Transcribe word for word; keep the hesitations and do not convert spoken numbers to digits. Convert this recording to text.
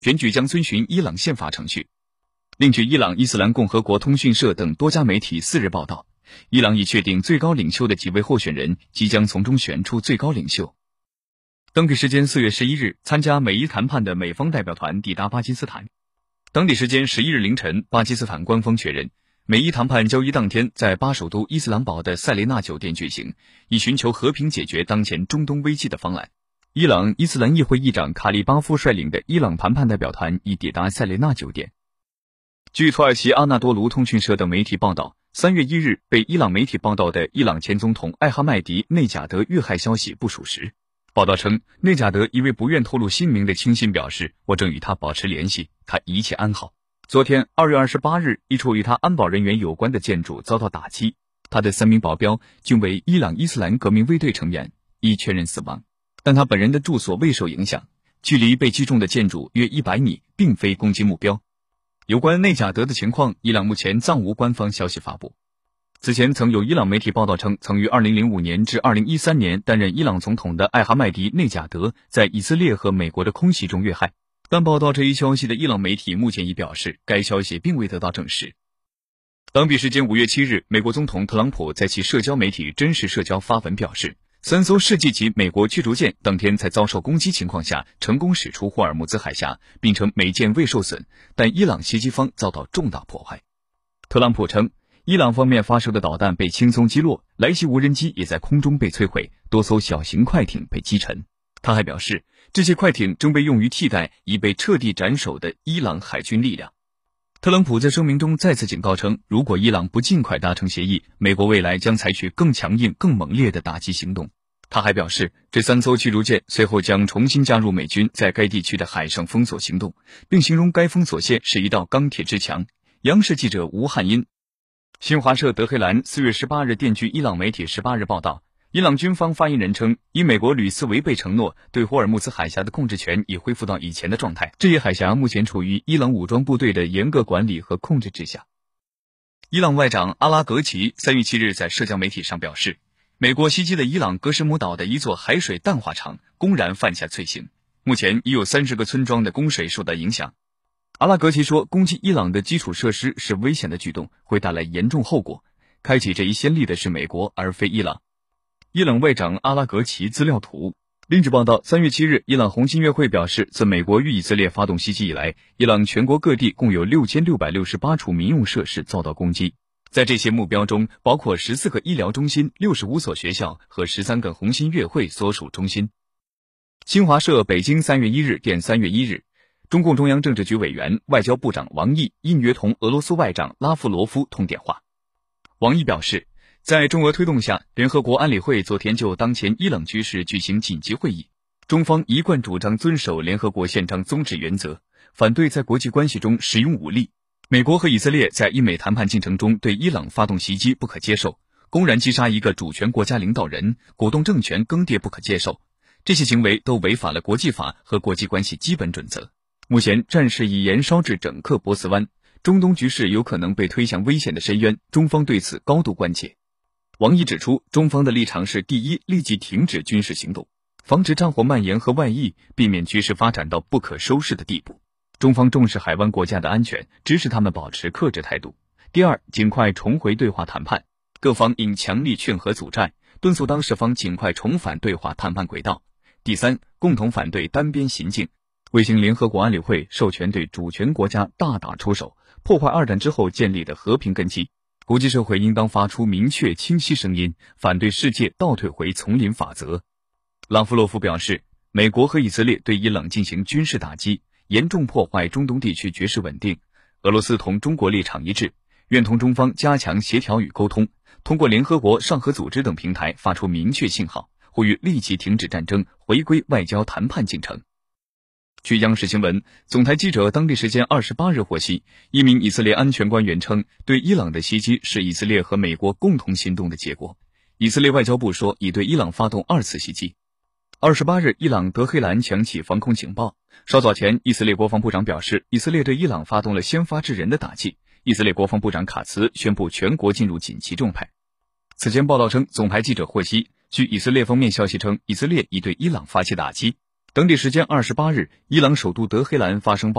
选举将遵循伊朗宪法程序。另据伊朗伊斯兰共和国通讯社等多家媒体四日报道，伊朗已确定最高领袖的几位候选人即将从中选出最高领袖。当地时间四月十一日，参加美伊谈判的美方代表团抵达巴基斯坦。当地时间十一日凌晨，巴基斯坦官方确认，美伊谈判交易当天在巴首都伊斯兰堡的塞雷纳酒店举行，以寻求和平解决当前中东危机的方案。伊朗伊斯兰议会议长卡利巴夫率领的伊朗谈判代表团已抵达塞雷纳酒店。据土耳其阿纳多卢通讯社等媒体报道，三月一日被伊朗媒体报道的伊朗前总统艾哈迈迪内贾德遇害消息不属实。报道称，内贾德一位不愿透露姓名的亲信表示，我正与他保持联系，他一切安好。昨天二月二十八日，一处与他安保人员有关的建筑遭到打击，他的三名保镖均为伊朗伊斯兰革命卫队成员，已确认死亡，但他本人的住所未受影响，距离被击中的建筑约一百米，并非攻击目标。有关内贾德的情况，伊朗目前暂无官方消息发布。此前曾有伊朗媒体报道称，曾于二零零五年至二零一三年担任伊朗总统的艾哈迈迪内贾德在以色列和美国的空袭中遇害，但报道这一消息的伊朗媒体目前已表示，该消息并未得到证实。当地时间五月七日，美国总统特朗普在其社交媒体真实社交发文表示，三艘世纪级美国驱逐舰当天在遭受攻击情况下成功驶出霍尔木兹海峡，并称每舰未受损，但伊朗袭击方遭到重大破坏。特朗普称，伊朗方面发射的导弹被轻松击落，来袭无人机也在空中被摧毁，多艘小型快艇被击沉。他还表示，这些快艇正被用于替代已被彻底斩首的伊朗海军力量。特朗普在声明中再次警告称，如果伊朗不尽快达成协议，美国未来将采取更强硬、更猛烈的打击行动。他还表示，这三艘驱逐舰随后将重新加入美军在该地区的海上封锁行动，并形容该封锁线是一道钢铁之墙。央视记者吴汉英。新华社德黑兰四月十八日电据伊朗媒体十八日报道，伊朗军方发言人称，以美国屡次违背承诺，对霍尔木兹海峡的控制权已恢复到以前的状态，这一海峡目前处于伊朗武装部队的严格管理和控制之下。伊朗外长阿拉格齐三月七日在社交媒体上表示，美国袭击了伊朗格什姆岛的一座海水淡化厂，公然犯下罪行，目前已有三十个村庄的供水受到影响。阿拉格齐说，攻击伊朗的基础设施是危险的举动，会带来严重后果，开启这一先例的是美国而非伊朗。伊朗外长阿拉格齐资料图。另据报道，三月七日，伊朗红新月会表示，自美国与以色列发动袭击以来，伊朗全国各地共有六千六百六十八处民用设施遭到攻击，在这些目标中包括十四个医疗中心、六十五所学校和十三个红新月会所属中心。新华社北京三月一日电三月一日，中共中央政治局委员、外交部长王毅应约同俄罗斯外长拉夫罗夫通电话。王毅表示，在中俄推动下，联合国安理会昨天就当前伊朗局势举行紧急会议。中方一贯主张遵守联合国宪章宗旨原则，反对在国际关系中使用武力。美国和以色列在伊美谈判进程中对伊朗发动袭击不可接受，公然击杀一个主权国家领导人，鼓动政权更迭不可接受。这些行为都违反了国际法和国际关系基本准则。目前战事已延烧至整个波斯湾，中东局势有可能被推向危险的深渊，中方对此高度关切。王毅指出，中方的立场是：第一，立即停止军事行动，防止战火蔓延和外溢，避免局势发展到不可收拾的地步。中方重视海湾国家的安全，支持他们保持克制态度。第二，尽快重回对话谈判，各方应强力劝和阻战，敦促当事方尽快重返对话谈判轨道。第三，共同反对单边行径，未经联合国安理会授权对主权国家大打出手，破坏二战之后建立的和平根基。国际社会应当发出明确清晰声音，反对世界倒退回丛林法则。拉夫洛夫表示，美国和以色列对伊朗进行军事打击，严重破坏中东地区局势稳定。俄罗斯同中国立场一致，愿同中方加强协调与沟通，通过联合国、上合组织等平台发出明确信号，呼吁立即停止战争，回归外交谈判进程。据央视新闻，总台记者当地时间二十八日获悉，一名以色列安全官员称，对伊朗的袭击是以色列和美国共同行动的结果。以色列外交部说，已对伊朗发动二次袭击。二十八日，伊朗德黑兰响起防空警报。稍早前，以色列国防部长表示，以色列对伊朗发动了先发制人的打击。以色列国防部长卡茨宣布全国进入紧急状态。此前报道称，总台记者获悉，据以色列方面消息称，以色列已对伊朗发起打击。 当地时间二十八日，伊朗首都德黑兰发生爆